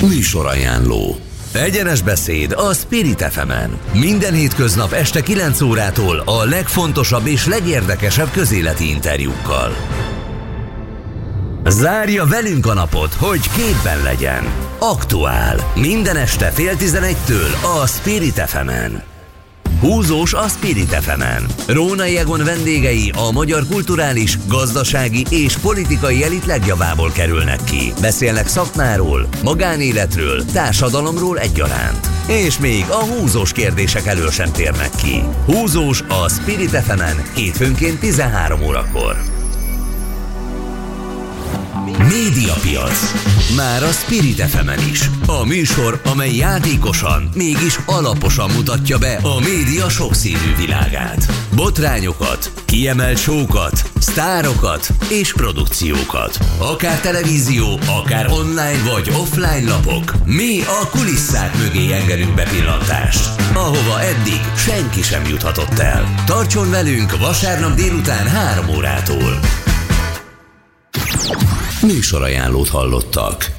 Műsorajánló. Egyenes beszéd a Spirit FM-en. Minden hétköznap este 9 órától a legfontosabb és legérdekesebb közéleti interjúkkal. Zárja velünk a napot, hogy képben legyen. Aktuál. Minden este 10:30-től a Spirit FM-en. Húzós a Spirit FM-en. Rónai Egon vendégei a magyar kulturális, gazdasági és politikai elit legjavából kerülnek ki. Beszélnek szakmáról, magánéletről, társadalomról egyaránt. És még a húzós kérdések elől sem térnek ki. Húzós a Spirit FM-en hétfőnként 13 órakor. Médiapiac. Már a Spirit FM-en is. A műsor, amely játékosan, mégis alaposan mutatja be a média sokszínű világát. Botrányokat, kiemelt show-kat, sztárokat és produkciókat. Akár televízió, akár online vagy offline lapok. Mi a kulisszák mögé engedünk bepillantást, ahova eddig senki sem juthatott el. Tartson velünk vasárnap délután 3 órától. Műsorajánlót hallottak.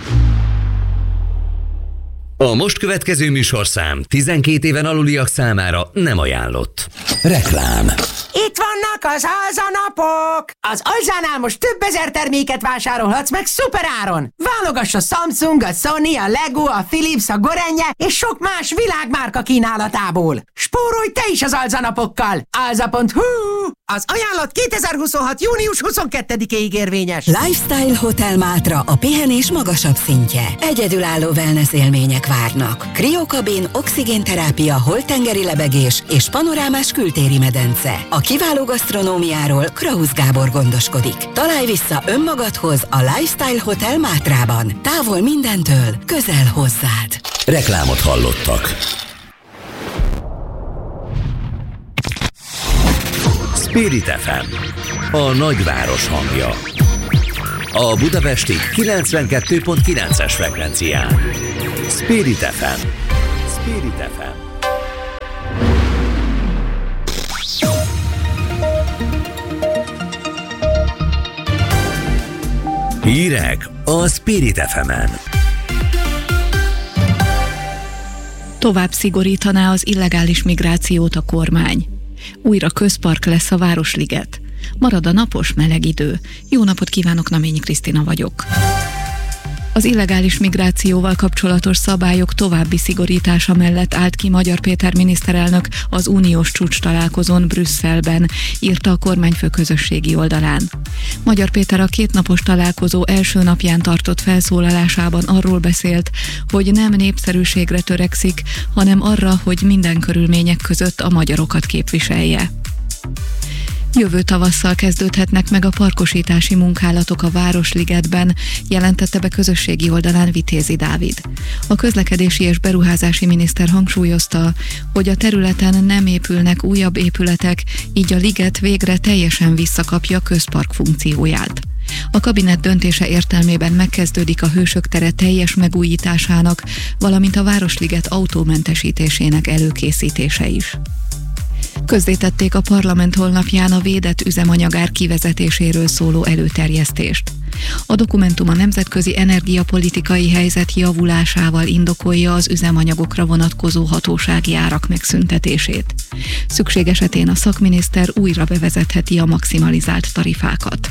A most következő műsorszám 12 éven aluliak számára nem ajánlott. Reklám. Itt vannak az alzanapok! Az Alzánál most több ezer terméket vásárolhatsz meg szuperáron! Válogass a Samsung, a Sony, a Lego, a Philips, a Gorenje és sok más világmárka kínálatából! Spórolj te is az alzanapokkal! Alza.hu! Az ajánlat 2026. június 22-ig érvényes. Lifestyle Hotel Mátra a pihenés magasabb szintje. Egyedülálló wellness élmények várnak. Kriokabin, oxigénterápia, holttengeri lebegés és panorámás kültéri medence. A kiváló gasztronómiáról Krausz Gábor gondoskodik. Találj vissza önmagadhoz a Lifestyle Hotel Mátrában. Távol mindentől, közel hozzád. Reklámot hallottak. Spirit FM, a nagyváros hangja. A budapesti 92.9-es frekvencián. Spirit FM. Spirit FM. Hírek a Spirit FM-en. Tovább szigorítaná az illegális migrációt a kormány. Újra közpark lesz a Városliget. Marad a napos, meleg idő. Jó napot kívánok, Naményi Krisztina vagyok. Az illegális migrációval kapcsolatos szabályok további szigorítása mellett állt ki Magyar Péter miniszterelnök az uniós csúcstalálkozón Brüsszelben, írta a kormányfő közösségi oldalán. Magyar Péter a 2 napos találkozó első napján tartott felszólalásában arról beszélt, hogy nem népszerűségre törekszik, hanem arra, hogy minden körülmények között a magyarokat képviselje. Jövő tavasszal kezdődhetnek meg a parkosítási munkálatok a Városligetben, jelentette be közösségi oldalán Vitézi Dávid. A közlekedési és beruházási miniszter hangsúlyozta, hogy a területen nem épülnek újabb épületek, így a liget végre teljesen visszakapja közpark funkcióját. A kabinet döntése értelmében megkezdődik a Hősök tere teljes megújításának, valamint a Városliget autómentesítésének előkészítése is. Közzétették a parlament honlapján a védett üzemanyagár kivezetéséről szóló előterjesztést. A dokumentum a nemzetközi energiapolitikai helyzet javulásával indokolja az üzemanyagokra vonatkozó hatósági árak megszüntetését. Szükség esetén a szakminiszter újra bevezetheti a maximalizált tarifákat.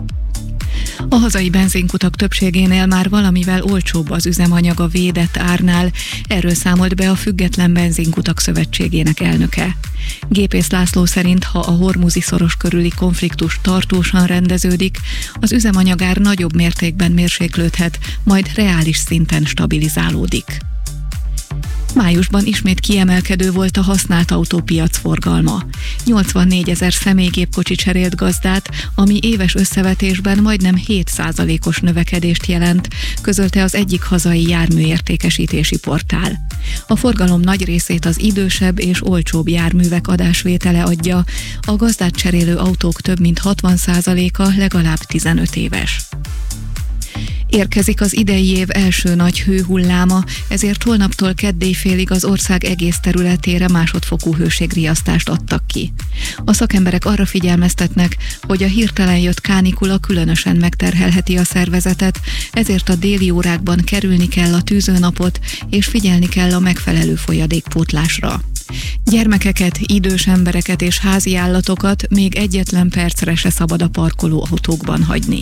A hazai benzinkutak többségénél már valamivel olcsóbb az üzemanyag a védett árnál, erről számolt be a Független Benzinkutak Szövetségének elnöke. Gépész László szerint, ha a hormuzi szoros körüli konfliktus tartósan rendeződik, az üzemanyagár nagyobb mértékben mérséklődhet, majd reális szinten stabilizálódik. Májusban ismét kiemelkedő volt a használt autópiac forgalma. 84 000 személygépkocsi cserélt gazdát, ami éves összevetésben majdnem 7%-os növekedést jelent, közölte az egyik hazai járműértékesítési portál. A forgalom nagy részét az idősebb és olcsóbb járművek adásvétele adja, a gazdát cserélő autók több mint 60%-a legalább 15 éves. Érkezik az idei év első nagy hőhulláma, ezért holnaptól keddéjfélig az ország egész területére másodfokú hőségriasztást adtak ki. A szakemberek arra figyelmeztetnek, hogy a hirtelen jött kánikula különösen megterhelheti a szervezetet, ezért a déli órákban kerülni kell a tűzőnapot, és figyelni kell a megfelelő folyadékpótlásra. Gyermekeket, idős embereket és házi állatokat még egyetlen percre se szabad a parkoló autókban hagyni.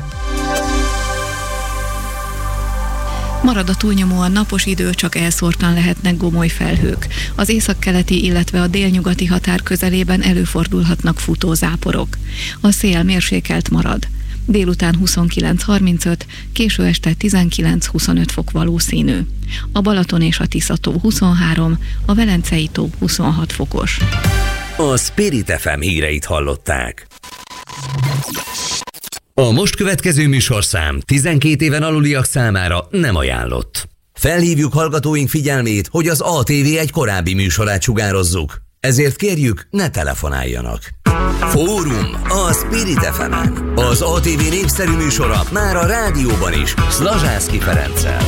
Marad a túlnyomóan napos idő, csak elszórtan lehetnek gomoly felhők. Az északkeleti, illetve a délnyugati határ közelében előfordulhatnak futózáporok. A szél mérsékelt marad. Délután 29-35, késő este 19-25 fok valószínű. A Balaton és a Tisza-tó 23, a Velencei-tó 26 fokos. A Spirit FM híreit hallották. A most következő műsorszám 12 éven aluliak számára nem ajánlott. Felhívjuk hallgatóink figyelmét, hogy az ATV egy korábbi műsorát sugározzuk. Ezért kérjük, ne telefonáljanak. Fórum a Spirit FM-en. Az ATV népszerű műsora már a rádióban is, Szlazsánszky Ferenccel.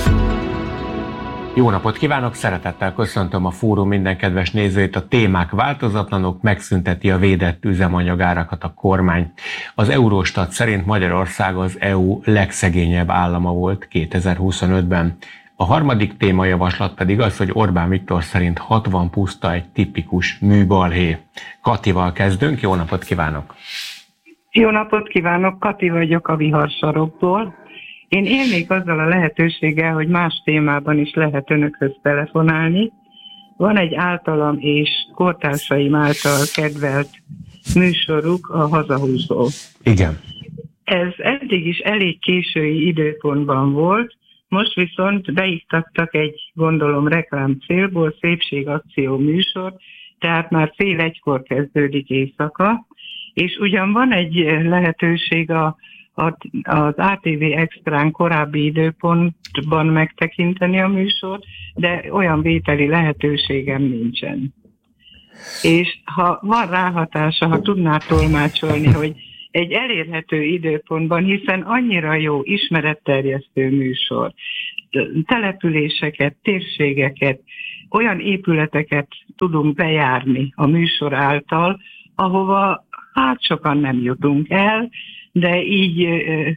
Jó napot kívánok, szeretettel köszöntöm a Fórum minden kedves nézőit. A témák változatlanok, megszünteti a védett üzemanyagárakat a kormány. Az Eurostat szerint Magyarország az EU legszegényebb állama volt 2025-ben. A harmadik témajavaslat pedig az, hogy Orbán Viktor szerint 60 puszta egy tipikus műbalhé. Katival kezdünk, jó napot kívánok! Jó napot kívánok, Kati vagyok a Viharsarokból. Én élnék azzal a lehetőséggel, hogy más témában is lehet önökhöz telefonálni. Van egy általam és kortársaim által kedvelt műsoruk, a Hazahúzó. Igen. Ez eddig is elég késői időpontban volt, most viszont beiktattak egy, gondolom, reklám célból szépségakció műsor, tehát már fél egykor kezdődik éjszaka, és ugyan van egy lehetőség az ATV Extrán korábbi időpontban megtekinteni a műsort, de olyan vételi lehetőségem nincsen. És ha van ráhatása, ha tudná tolmácsolni, hogy egy elérhető időpontban, hiszen annyira jó ismeretterjesztő műsor, településeket, térségeket, olyan épületeket tudunk bejárni a műsor által, ahova hát sokan nem jutunk el, de így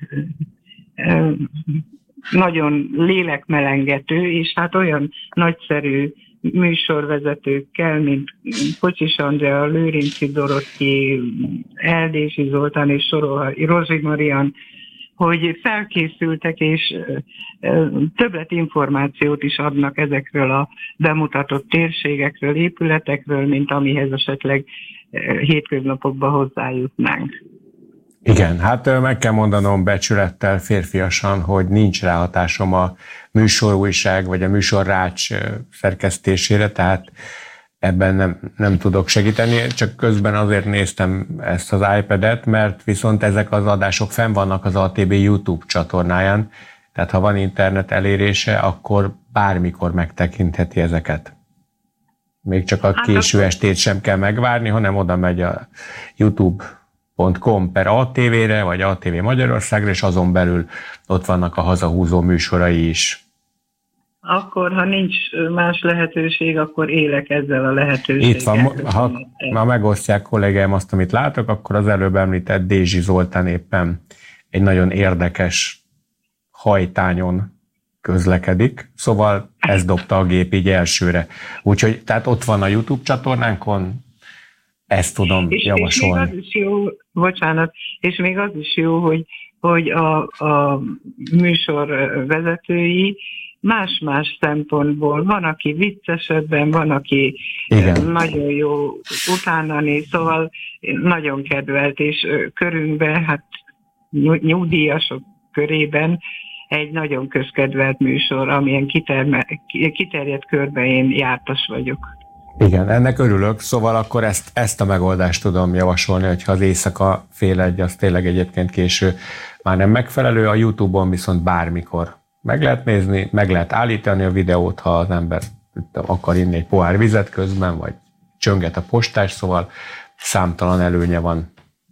nagyon lélekmelengető, és hát olyan nagyszerű műsorvezetőkkel, mint Kocsis Andrea, Lőrinci Dorotti, Eldési Zoltán és Rozsi Marian, hogy felkészültek és többletinformációt is adnak ezekről a bemutatott térségekről, épületekről, mint amihez esetleg hétköznapokban hozzájutnánk. Igen, hát meg kell mondanom becsülettel, férfiasan, hogy nincs ráhatásom a műsorújság vagy a műsorrács szerkesztésére, tehát ebben nem tudok segíteni, csak közben azért néztem ezt az iPad-et, mert viszont ezek az adások fenn vannak az ATB YouTube csatornáján, tehát ha van internet elérése, akkor bármikor megtekintheti ezeket. Még csak a késő estét sem kell megvárni, hanem oda megy a youtube.com/ATV-re, vagy ATV Magyarországra, és azon belül ott vannak a hazahúzó műsorai is. Akkor, ha nincs más lehetőség, akkor élek ezzel a lehetőséggel. Itt van, ha megosztják kollégáim azt, amit látok, akkor az előbb említett Dézsi Zoltán éppen egy nagyon érdekes hajtányon közlekedik, szóval ez dobta a gép így elsőre. Úgyhogy tehát ott van a YouTube csatornánkon, ezt tudom javasolni. És még az is jó, bocsánat, és még az is jó, hogy a műsor vezetői más-más szempontból. Van, aki viccesebben, van, aki nagyon jó utánani, szóval nagyon kedvelt, és körünkben, hát nyugdíjasok körében egy nagyon közkedvelt műsor, amilyen kiterjedt körben én jártas vagyok. Igen, ennek örülök, szóval akkor ezt a megoldást tudom javasolni, hogyha az éjszaka fél egy, az tényleg egyébként késő már nem megfelelő, a YouTube-on viszont bármikor meg lehet nézni, meg lehet állítani a videót, ha az ember akar inni egy pohár vizet közben, vagy csönget a postás, szóval számtalan előnye van.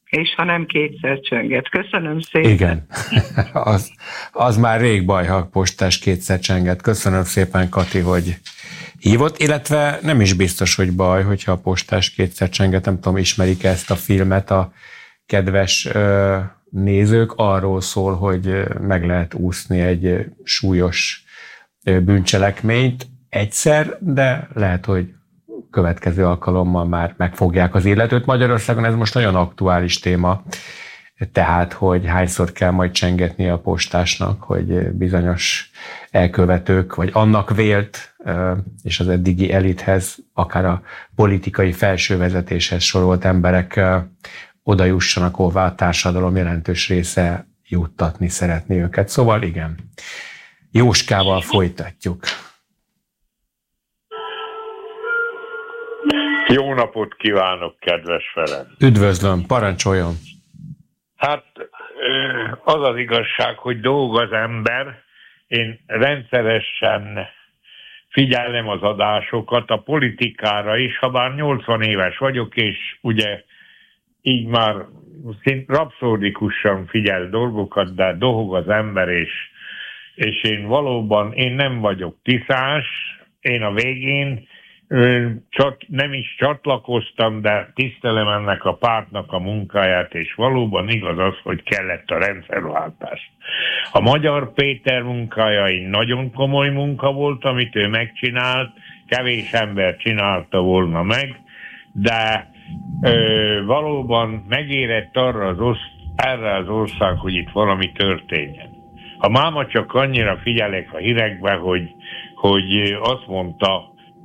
És ha nem kétszer csönget. Köszönöm szépen. Igen, az már rég baj, ha a postás kétszer csenget. Köszönöm szépen, Kati, hogy hívott, illetve nem is biztos, hogy baj, hogyha a postás kétszer csenget, nem tudom, ismerik ezt a filmet a kedves nézők, arról szól, hogy meg lehet úszni egy súlyos bűncselekményt egyszer, de lehet, hogy következő alkalommal már megfogják az illetőt. Magyarországon ez most nagyon aktuális téma, tehát, hogy hányszor kell majd csengetni a postásnak, hogy bizonyos elkövetők, vagy annak vélt, és az eddigi elithez, akár a politikai felsővezetéshez sorolt emberek oda jussanak, ahová a társadalom jelentős része juttatni szeretné őket. Szóval igen, Jóskával folytatjuk. Jó napot kívánok, kedves Ferenc! Üdvözlöm, parancsoljon! Hát az az igazság, hogy dolg az ember. Én rendszeresen figyelem az adásokat, a politikára is, ha bár 80 éves vagyok, és ugye így már rapszódikusan figyel dolgokat, de dolg az ember, és én valóban, én nem vagyok tiszás, én a végén nem is csatlakoztam, de tisztelem ennek a pártnak a munkáját, és valóban igaz az, hogy kellett a rendszerváltás. A Magyar Péter munkája egy nagyon komoly munka volt, amit ő megcsinált, kevés ember csinálta volna meg, de valóban megérett erre az ország, hogy itt valami történjen. A máma csak annyira figyelek a hírekbe, hogy azt mondta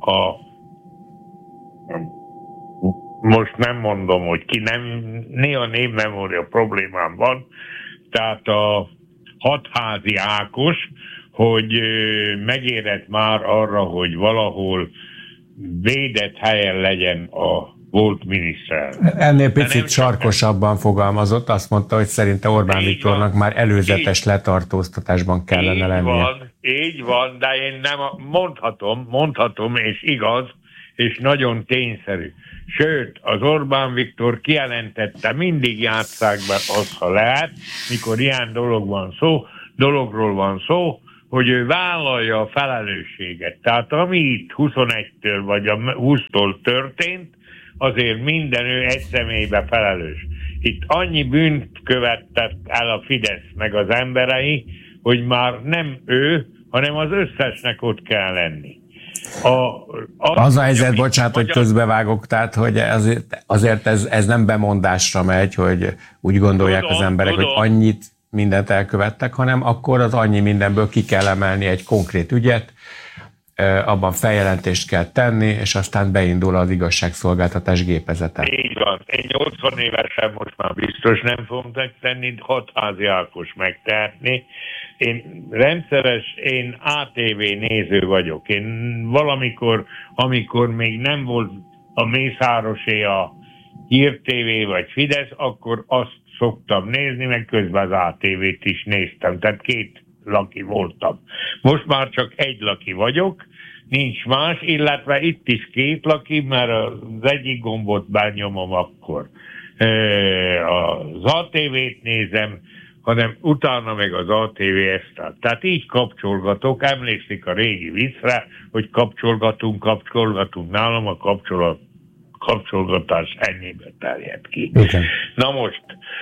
most nem mondom, hogy ki, néha névmemória problémám van, tehát a Hatházi Ákos, hogy megérett már arra, hogy valahol védett helyen legyen a volt miniszter. Ennél picit sarkosabban fogalmazott, azt mondta, hogy szerinte Orbán Viktornak már előzetes letartóztatásban kellene lennie. Így van, de én nem mondhatom, és igaz, és nagyon tényszerű. Sőt, az Orbán Viktor kijelentette, mindig játsszák be azt, ha lehet, mikor ilyen dologról van szó, hogy ő vállalja a felelősséget. Tehát ami itt 21-től vagy a 20-tól történt, azért minden ő egy személybe felelős. Itt annyi bűnt követett el a Fidesz meg az emberei, hogy már nem ő, hanem az összesnek ott kell lenni. Az a helyzet, bocsánat, hogy közbevágok, tehát hogy azért ez nem bemondásra megy, hogy úgy gondolják az emberek, hogy annyit mindent elkövettek, hanem akkor az annyi mindenből ki kell emelni egy konkrét ügyet, abban feljelentést kell tenni, és aztán beindul az igazságszolgáltatás gépezete. Így van. Én 80 évesen most már biztos nem fogom megtenni, Hatházi Ákos megtehetni. Én ATV néző vagyok. Én valamikor, amikor még nem volt a Mészárosé a Hír TV vagy Fidesz, akkor azt szoktam nézni, meg közben az ATV-t is néztem. Tehát 2 laki voltam. Most már csak 1 laki vagyok, nincs más, illetve itt is 2 laki, mert az egyik gombot benyomom akkor. Az ATV-t nézem, hanem utána meg az ATV Extrát. Tehát így kapcsolgatok, emlékszik a régi viccre, hogy kapcsolgatunk, nálam a kapcsolgatás ennyibe terjed ki. Okay. Na most,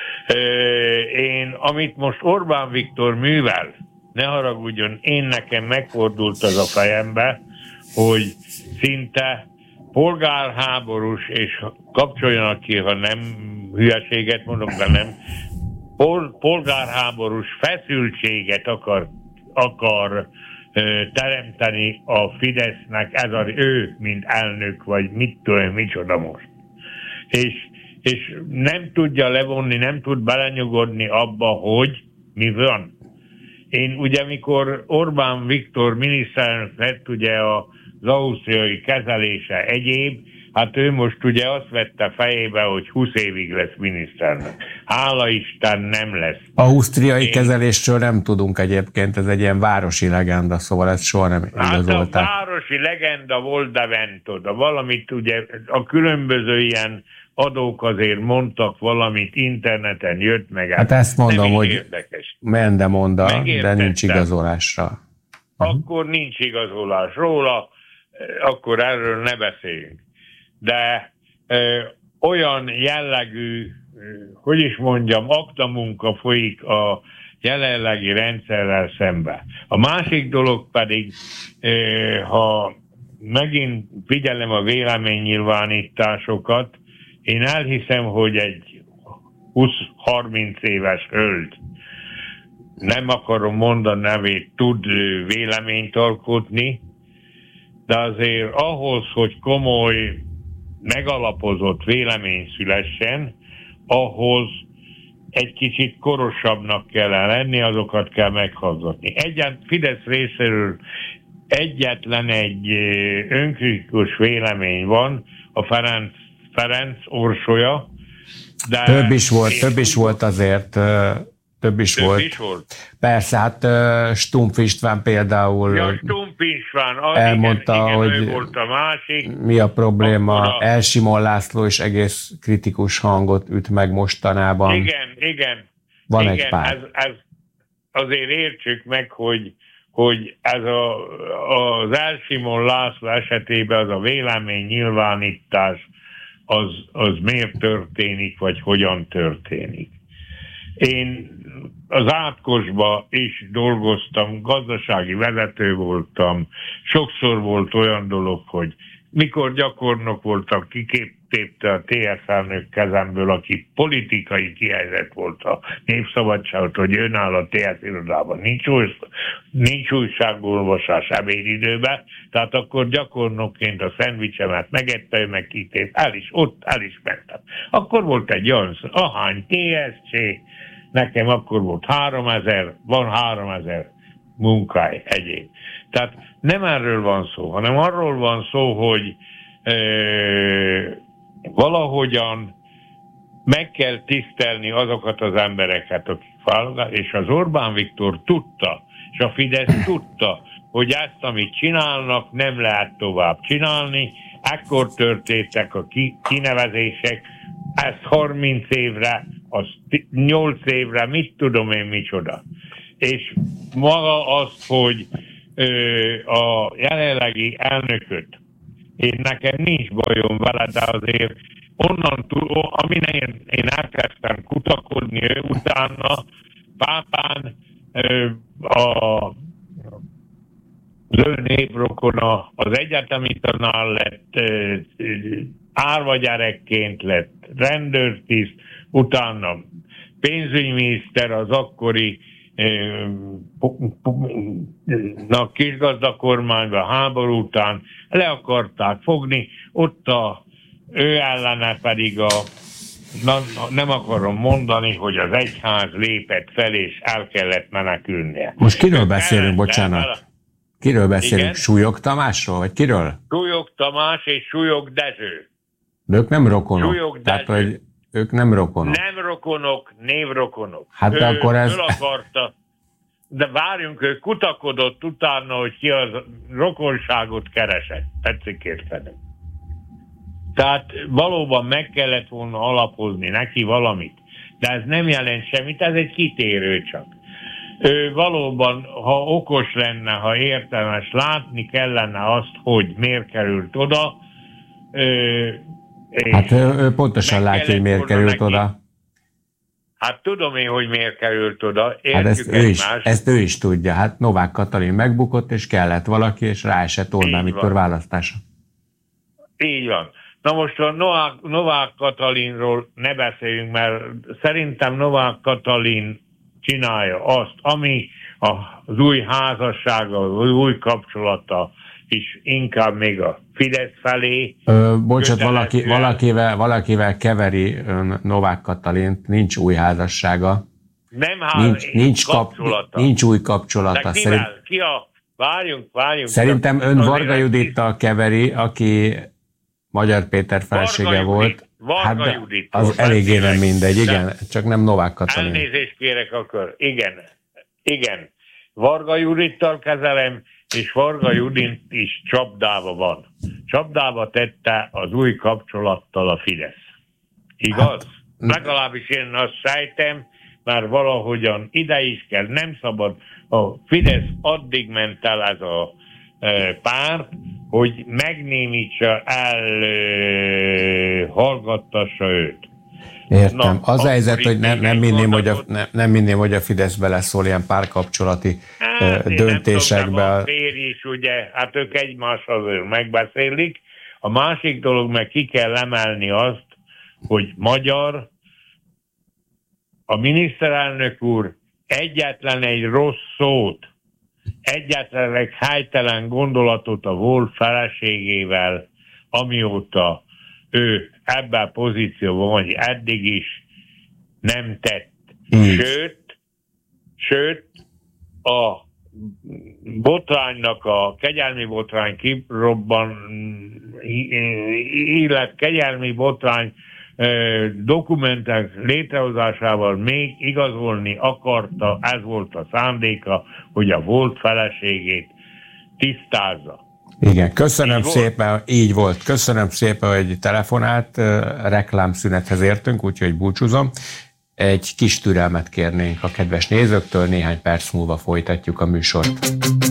amit most Orbán Viktor művel, ne haragudjon, nekem megfordult az a fejembe, hogy szinte polgárháborús, és kapcsoljanak ki, ha nem hülyeséget mondok, de nem, polgárháborús feszültséget akar teremteni a Fidesznek, ez ő, mint elnök, vagy mit tudom, micsoda most. És nem tudja levonni, nem tud belenyugodni abba, hogy mi van. Én ugye, mikor Orbán Viktor miniszterelnök lett, ugye az ausztriai kezelése egyéb, hát ő most ugye azt vette fejébe, hogy 20 évig lesz miniszterelnök. Hála Isten, nem lesz. Ausztriai kezelésről nem tudunk egyébként, ez egy ilyen városi legenda, szóval ezt soha nem igazolták. Hát a városi legenda volt, de valamit ugye a különböző ilyen adók azért mondtak valamit, interneten jött meg. Hát ezt mondom, hogy érdekes. Mende monda, de nincs igazolásra. Akkor nincs igazolás róla, akkor erről ne beszéljünk. De olyan jellegű, hogy is mondjam, aktamunka folyik a jelenlegi rendszerrel szembe. A másik dolog pedig, ha megint figyelem a véleménynyilvánításokat, én elhiszem, hogy egy 20-30 éves hölgy, nem akarom mondani nevét, tud véleményt alkotni, de azért ahhoz, hogy komoly, megalapozott vélemény szülessen, ahhoz egy kicsit korosabbnak kell lenni, azokat kell meghallgatni. Fidesz részéről egyetlen egy önkritikus vélemény van, a Ferenc Orsolya, de... Több is volt azért. Több is volt. Persze, hát Stumpf István például Stumpf István, elmondta, igen, hogy volt a másik. Mi a probléma. Elsimon László is egész kritikus hangot üt meg mostanában. Igen. Van egy pár. Ez azért értsük meg, hogy ez az Elsimon László esetében az a vélemény nyilvánítás az miért történik, vagy hogyan történik. Én az Átkosba is dolgoztam, gazdasági vezető voltam, sokszor volt olyan dolog, hogy mikor gyakornok voltam, kiképtépte a TSZ elnök kezemből, aki politikai kihelyezett volt a Népszabadságot, hogy önáll a TSZ irodában, nincs újságolvasás ebédidőben, tehát akkor gyakornokként a szendvicsemet megette, ő meg kitép, el is mentem. Akkor volt egy olyan, ahány TSC, nekem akkor volt 3000, van 3000 munkáj egyéb. Tehát nem erről van szó, hanem arról van szó, hogy valahogyan meg kell tisztelni azokat az embereket, akik válogatnak, és az Orbán Viktor tudta, és a Fidesz tudta, hogy ezt, amit csinálnak, nem lehet tovább csinálni. Ekkor történtek a kinevezések, ez 30 évre, az 8 évre, mit tudom én micsoda. És maga az, hogy a jelenlegi elnököt, nekem nincs bajom vele, de azért onnan túl, amin én elkezdtem kutakodni, utána Pápán az ő névrokona az egyetemi tanár lett, árva gyerekként lett rendőrtiszt, utána pénzügyminiszter az akkori kisgazdakormányban háború után le akarták fogni, ott ő ellene pedig nem akarom mondani, hogy az egyház lépett fel és el kellett menekülnie. Most kiről beszélünk, bocsánat? Kiről beszélünk? Igen? Súlyog Tamásról, vagy kiről? Súlyog Tamás és Súlyog Dezső. De ők nem rokonok. Tehát, hogy ők nem rokonok. Nem rokonok, névrokonok. Hát ő akkor ez... akarta, de várjunk, ő kutakodott utána, hogy ki az rokonságot keresett. Tetszik érteni. Tehát valóban meg kellett volna alapozni neki valamit. De ez nem jelent semmit, ez egy kitérő csak. Ő valóban, ha okos lenne, ha értelmes, látni kellene azt, hogy miért került oda. Hát ő pontosan látja, hogy miért került neki oda. Hát tudom én, hogy miért került oda. Hát ezt ő is tudja. Hát Novák Katalin megbukott, és kellett valaki, és ráesett Orbán Viktor választása. Így van. Na most a Novák Katalinról ne beszéljünk, mert szerintem Novák Katalin csinálja azt, ami az új házassága, az új kapcsolata is inkább még a Fidesz felé. Bocsánat, valakivel keveri Novák Katalint, nincs új házassága. Nincs új kapcsolata. Várjunk. Szerintem ön Varga Judittal keveri, aki Magyar Péter felesége volt. Varga Judit. Az eléggé nem mindegy, igen, csak nem Novák Katalin. Elnézést kérek akkor. Igen. Varga Judittal kezelem, és Varga Judit is csapdába van. Csapdába tette az új kapcsolattal a Fidesz. Igaz? Legalábbis én azt sejtem, már valahogyan ide is kell, nem szabad. A Fidesz addig ment el ez a párt, hogy megnémítsa hallgattassa őt. Értem. Na, az a helyzet, hogy nem minném, hogy a Fidesz beleszól ilyen párkapcsolati döntésekbe. Nem férj is, ugye, hát ők egymással megbeszélik. A másik dolog, meg ki kell emelni azt, hogy a miniszterelnök úr egyetlen egy rossz szót, egyetlen egy helytelen gondolatot a volt feleségével, amióta ő ebben a pozícióban van, hogy eddig is nem tett. Sőt, a botránynak, a kegyelmi botrány illetve kegyelmi botrány dokumentek létrehozásával még igazolni akarta, ez volt a szándéka, hogy a volt feleségét tisztázza. Igen, köszönöm szépen, így volt. Köszönöm szépen, hogy telefonált, reklámszünethez értünk, úgyhogy búcsúzom. Egy kis türelmet kérnénk a kedves nézőktől, néhány perc múlva folytatjuk a műsort.